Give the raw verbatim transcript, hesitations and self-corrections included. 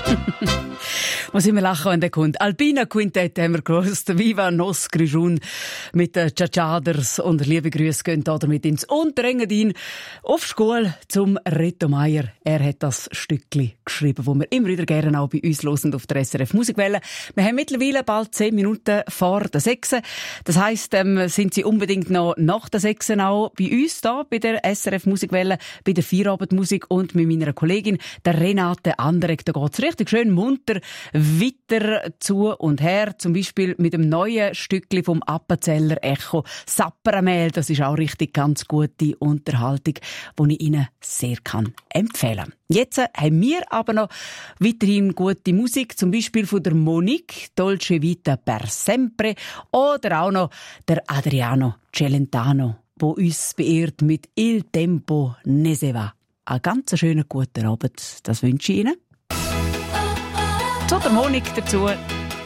Muss ich mir lachen, wenn der kommt. Alpina Quintette haben wir gehört. Viva Nos Grigiun mit den Chachaders. Und liebe Grüße gehen damit ins Unterengadin auf Schule zum Reto Meier. Er hat das Stückchen geschrieben, das wir immer wieder gerne auch bei uns hören auf der S R F Musikwelle. Wir haben mittlerweile bald zehn Minuten vor der sechs. Das heisst, ähm, sind Sie unbedingt noch nach der sechs auch bei uns da, bei der S R F Musikwelle, bei der Feierabendmusik und mit meiner Kollegin, der Renate Anderegg. Da geht's richtig schön munter weiter zu und her, zum Beispiel mit dem neuen Stückli vom Appenzeller Echo Sapperamel. Das ist auch richtig ganz gute Unterhaltung, die ich Ihnen sehr kann empfehlen. Jetzt haben wir aber noch weiterhin gute Musik, zum Beispiel von der Monique, Dolce Vita per Sempre, oder auch noch der Adriano Celentano, der uns beehrt mit Il Tempo Ne Se Va. Einen ganz schönen guten Abend, das wünsche ich Ihnen. Zu der Monique dazu